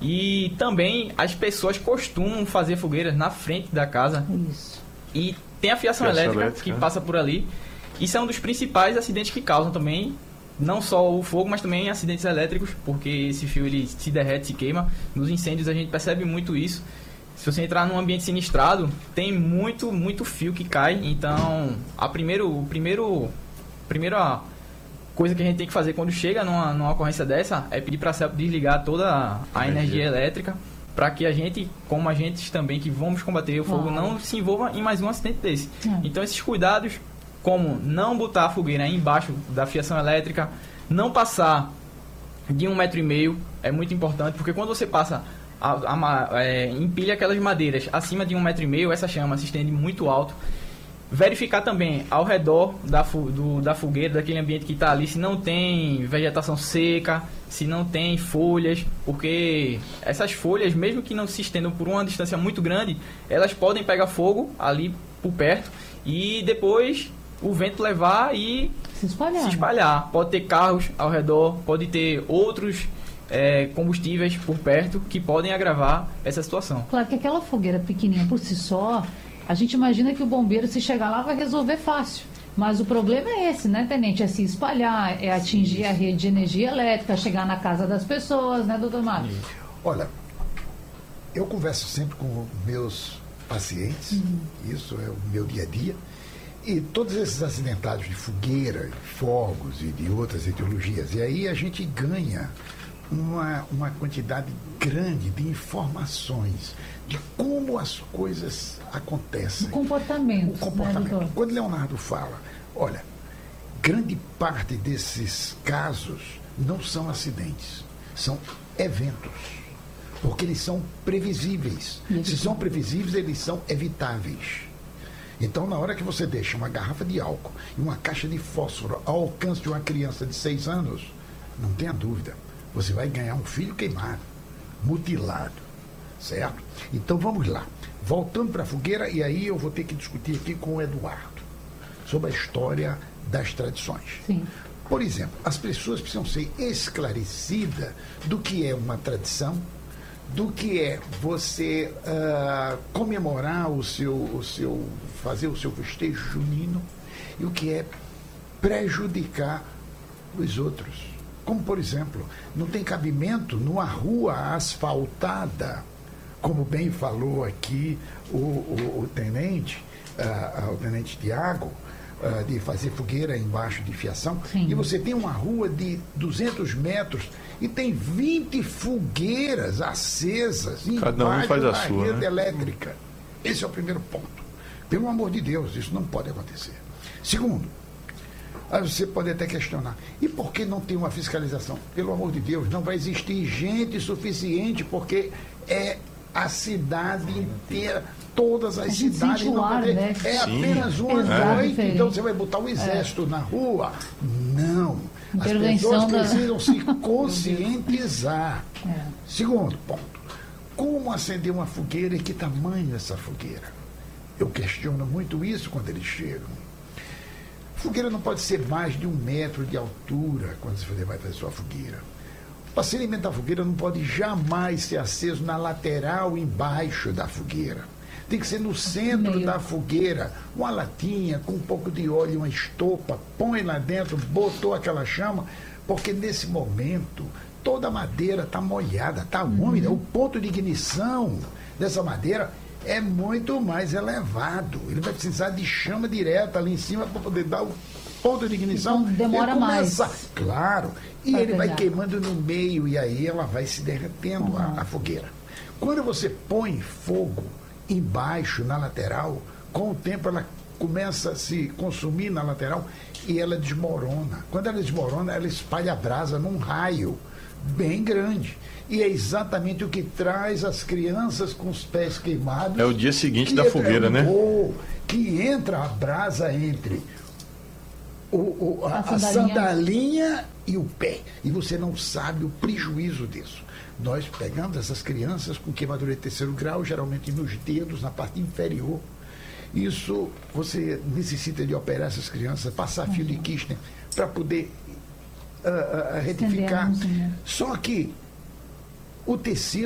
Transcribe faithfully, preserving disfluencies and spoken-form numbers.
E também as pessoas costumam fazer fogueiras na frente da casa. Isso. E tem a fiação Fiação elétrica, elétrica, que né? passa por ali. Isso é um dos principais acidentes que causam também, não só o fogo, mas também acidentes elétricos, porque esse fio ele se derrete, se queima. Nos incêndios a gente percebe muito isso. Se você entrar num ambiente sinistrado, tem muito, muito fio que cai. Então, a primeiro, o primeiro, primeira coisa que a gente tem que fazer quando chega numa, numa ocorrência dessa é pedir para a CELP desligar toda a, a energia elétrica, para que a gente, como agentes também que vamos combater o fogo, Claro. não se envolva em mais um acidente desse. É. Então, esses cuidados, como não botar a fogueira embaixo da fiação elétrica, não passar de um metro e meio, é muito importante, porque quando você passa, a, a, ma- é, empilha aquelas madeiras acima de um metro e meio, essa chama se estende muito alto. Verificar também ao redor da, fu- do, da fogueira, daquele ambiente que está ali, se não tem vegetação seca, se não tem folhas, porque essas folhas, mesmo que não se estendam por uma distância muito grande, elas podem pegar fogo ali por perto e depois o vento levar e Se espalhar. se espalhar. Pode ter carros ao redor, pode ter outros é, combustíveis por perto que podem agravar essa situação. Claro que aquela fogueira pequenininha por si só, a gente imagina que o bombeiro, se chegar lá, vai resolver fácil. Mas o problema é esse, né, tenente? É se espalhar, é atingir a rede de energia elétrica, chegar na casa das pessoas, né, doutor Marcos? Olha, eu converso sempre com meus pacientes, isso é o meu dia a dia, e todos esses acidentados de fogueira, fogos e de outras etiologias, e aí a gente ganha uma, uma quantidade grande de informações de como as coisas acontecem. O comportamento, O comportamento. né, doutor? Quando Leonardo fala, olha, grande parte desses casos não são acidentes, são eventos, porque eles são previsíveis. Se são previsíveis, eles são evitáveis. Então, na hora que você deixa uma garrafa de álcool e uma caixa de fósforo ao alcance de uma criança de seis anos, não tenha dúvida, você vai ganhar um filho queimado, mutilado, certo? Então, vamos lá. Voltando para a fogueira, e aí eu vou ter que discutir aqui com o Eduardo sobre a história das tradições. Sim. Por exemplo, as pessoas precisam ser esclarecidas do que é uma tradição, do que é você ah, comemorar o seu, o seu, fazer o seu festejo junino, e o que é prejudicar os outros. Como, por exemplo, não tem cabimento numa rua asfaltada, como bem falou aqui o, o, o tenente, ah, o tenente Tiago, ah, de fazer fogueira embaixo de fiação. Sim. E você tem uma rua de duzentos metros e tem vinte fogueiras acesas Cada um embaixo faz a da sua, rede né? elétrica. Esse é o primeiro ponto. Pelo amor de Deus, isso não pode acontecer. Segundo, aí você pode até questionar, e por que não tem uma fiscalização? Pelo amor de Deus, não vai existir gente suficiente, porque é a cidade inteira, todas as A gente cidades sente o não ar, vai ter- né? é Sim. apenas uma Exato, noite, diferente. então você vai botar o exército na rua? Não. As Intervenção pessoas da- precisam se conscientizar. É. Segundo ponto, como acender uma fogueira e que tamanho essa fogueira? Eu questiono muito isso quando eles chegam. Fogueira não pode ser mais de um metro de altura quando você vai fazer sua fogueira. O acendimento da fogueira não pode jamais ser aceso na lateral embaixo da fogueira. Tem que ser no centro meio. da fogueira, uma latinha com um pouco de óleo, uma estopa, põe lá dentro, botou aquela chama, porque nesse momento toda a madeira está molhada, está úmida. O ponto de ignição dessa madeira é muito mais elevado. Ele vai precisar de chama direta ali em cima para poder dar o ponto de ignição. Então, demora e começar. mais. Claro. E Pra ele vai pegar. queimando no meio e aí ela vai se derretendo, Uhum. a, a fogueira. Quando você põe fogo embaixo, na lateral, com o tempo ela começa a se consumir na lateral e ela desmorona. Quando ela desmorona, ela espalha a brasa num raio bem grande. E é exatamente o que traz as crianças com os pés queimados. É o dia seguinte que da entra- fogueira, né? Oh, que entra a brasa entre o, o- a, A a sandalinha. sandalinha e o pé. E você não sabe o prejuízo disso. Nós pegamos essas crianças com queimadura de terceiro grau, geralmente nos dedos, na parte inferior. Isso, você necessita de operar essas crianças, passar fio de Kirchner para poder ah, ah, retificar. Estender a mãozinha. Só que o tecido